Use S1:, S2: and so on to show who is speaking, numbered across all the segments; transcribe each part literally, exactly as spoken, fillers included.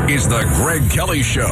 S1: is the Greg Kelly Show.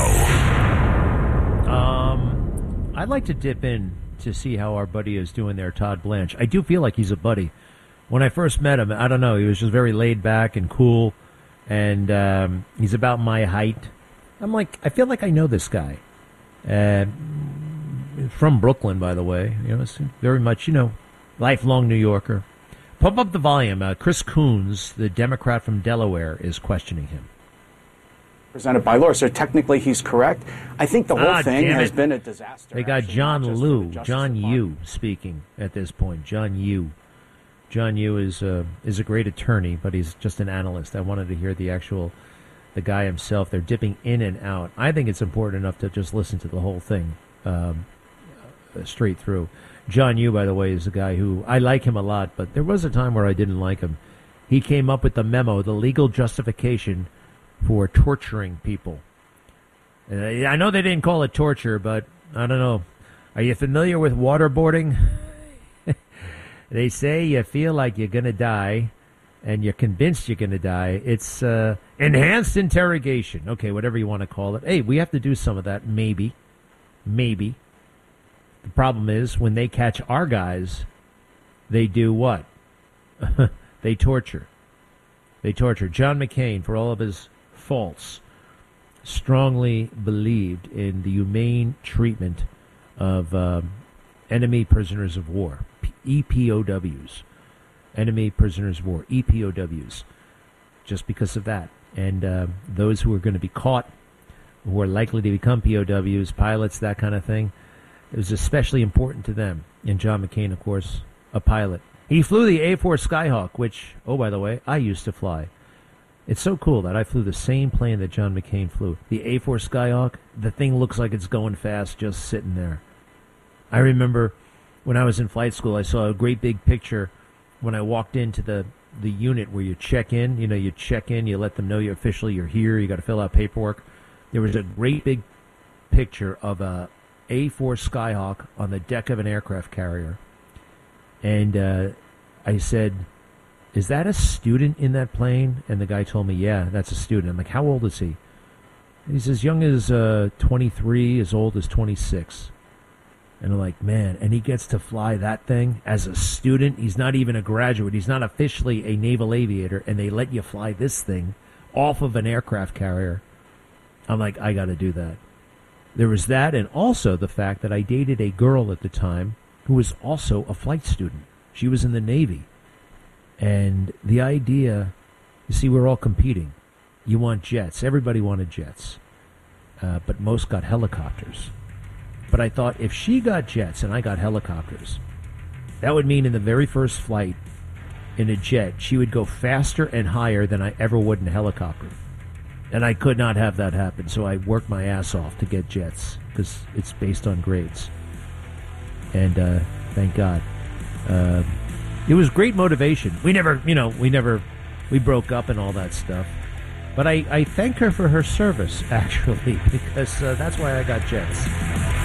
S2: Um, I'd like to dip in to see how our buddy is doing there, Todd Blanche. I do feel like he's a buddy. When I first met him, I don't know, he was just very laid back and cool, and um, he's about my height. I'm like, I feel like I know this guy. Uh, from Brooklyn, by the way. You know, it's very much, you know, lifelong New Yorker. Pump up the volume. Uh, Chris Coons, the Democrat from Delaware, is questioning him.
S3: Presented by Laura, so technically he's correct. I think the whole
S2: ah,
S3: thing has
S2: it.
S3: been a disaster.
S2: They got
S3: actually,
S2: John Liu, John
S3: Department.
S2: Yu speaking at this point. John Yu. John Yu is uh, is a great attorney, but he's just an analyst. I wanted to hear the actual, the guy himself. They're dipping in and out. I think it's important enough to just listen to the whole thing um, straight through. John Yu, by the way, is a guy who, I like him a lot, but there was a time where I didn't like him. He came up with the memo, the legal justification for torturing people. And I know they didn't call it torture, but I don't know. Are you familiar with waterboarding? They say you feel like you're going to die, and you're convinced you're going to die. It's uh, enhanced interrogation. Okay, whatever you want to call it. Hey, we have to do some of that, maybe. Maybe. The problem is, when they catch our guys, they do what? They torture. They torture. John McCain, for all of his faults, strongly believed in the humane treatment of um, enemy prisoners of war. E P O Ws, enemy prisoners of war, E P O Ws, just because of that. And uh, those who are going to be caught, who are likely to become P O Ws, pilots, that kind of thing, it was especially important to them. And John McCain, of course, a pilot. He flew the A four Skyhawk, which, oh, by the way, I used to fly. It's so cool that I flew the same plane that John McCain flew. The A four Skyhawk, the thing looks like it's going fast just sitting there. I remember when I was in flight school, I saw a great big picture when I walked into the, the unit where you check in. You know, you check in, you let them know you officially you're here, you got to fill out paperwork. There was a great big picture of a A four Skyhawk on the deck of an aircraft carrier. And uh, I said, is that a student in that plane? And the guy told me, yeah, that's a student. I'm like, how old is he? He's as young as uh, twenty-three, as old as twenty-six. And I'm like, man, and he gets to fly that thing as a student. He's not even a graduate. He's not officially a naval aviator, and they let you fly this thing off of an aircraft carrier. I'm like, I got to do that. There was that, and also the fact that I dated a girl at the time who was also a flight student. She was in the Navy. And the idea, you see, we're all competing. You want jets. Everybody wanted jets. Uh, but most got helicopters. But I thought if she got jets and I got helicopters, that would mean in the very first flight in a jet, she would go faster and higher than I ever would in a helicopter. And I could not have that happen, so I worked my ass off to get jets because it's based on grades. And uh, thank God. Uh, it was great motivation. We never, you know, we never, we broke up and all that stuff. But I, I thank her for her service, actually, because uh, that's why I got jets.